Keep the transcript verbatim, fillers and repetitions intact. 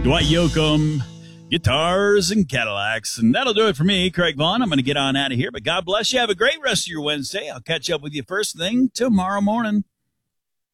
Dwight Yoakam, Guitars and Cadillacs. And that'll do it for me, Craig Vaughn. I'm going to get on out of here, but God bless you. Have a great rest of your Wednesday. I'll catch up with you first thing tomorrow morning.